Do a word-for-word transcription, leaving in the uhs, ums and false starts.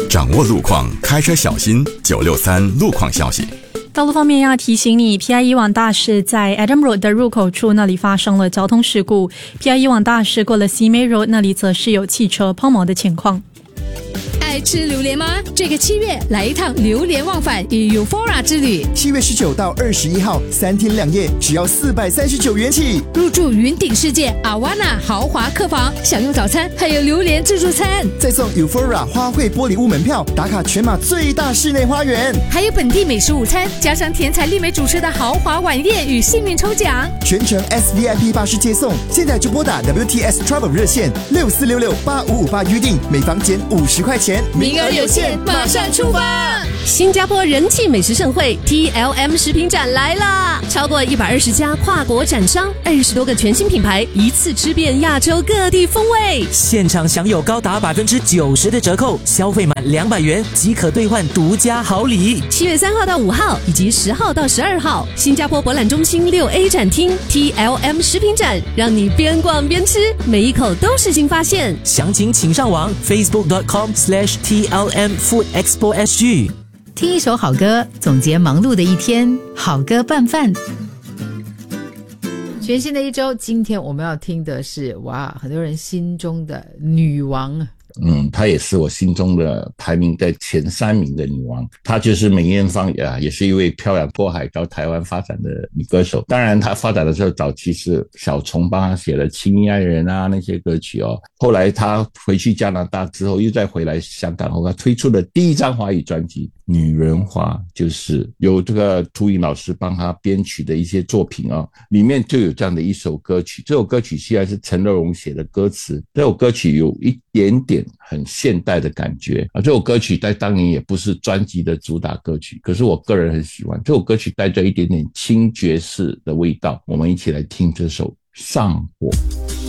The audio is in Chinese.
掌握路况，开车小心。九六三路况消息。 道路方面要提醒你 P I 一往大市在 Adam Road 的入口处那里发生了交通事故， P I 一往大市过了 Simei Road 那里则是有汽车抛锚的情况。 爱吃榴莲吗？这个七月来一趟榴莲忘返与 Euphoria 之旅。 七月十九到二十一号，三天两夜，只要四百三十九元起。 入住云顶世界 Awana 豪华客房，享用早餐，还有榴莲自助餐， 再送 Euphoria 花卉玻璃屋门票，打卡全马最大室内花园， 还有本地美食午餐，加上甜彩丽美主持的豪华晚宴与幸运抽奖， 全程 S V I P 巴士接送。现在就拨打 W T S Travel 热线六四六六八五五八预定，每房减五十块钱。 名额有限，马上出发！ 新加坡人气美食盛会 T L M 食品展来啦！超过一百二十家跨国展商，二十多个全新品牌，一次吃遍亚洲各地风味。 现场享有高达百分之九十的折扣，消费满两百元即可兑换独家好礼。 七月三号到五号以及十号到十二号，新加坡博览中心六 A 展厅 T L M 食品展，让你边逛边吃，每一口都是新发现。 详情请上网 facebook dot com slash T L M Food Expo S G。 听一首好歌，总结忙碌的一天，好歌拌饭。全新的一周，今天我们要听的是哇，很多人心中的女王。 嗯，她也是我心中的排名在前三名的女王，她就是梅艳芳啊，也是一位漂洋过海到台湾发展的女歌手。当然她发展的时候早期是小虫帮她写了亲密爱人啊那些歌曲哦，后来她回去加拿大之后又再回来香港后，她推出的第一张华语专辑女人花，就是由这个涂颖老师帮她编曲的一些作品哦，里面就有这样的一首歌曲。这首歌曲虽然是陈乐融写的歌词，这首歌曲有一点点很现代的感觉啊。这首歌曲在当年也不是专辑的主打歌曲，可是我个人很喜欢这首歌曲，带着一点点轻爵士的味道。我们一起来听这首上火。